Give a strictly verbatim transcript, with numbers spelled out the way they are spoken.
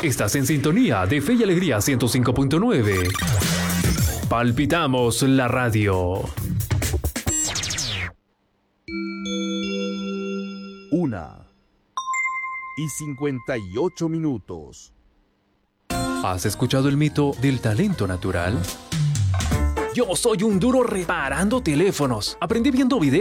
Estás en sintonía de Fe y Alegría ciento cinco punto nueve. Palpitamos la radio. Una y cincuenta y ocho minutos. ¿Has escuchado el mito del talento natural? Yo soy un duro reparando teléfonos. Aprendí viendo videos.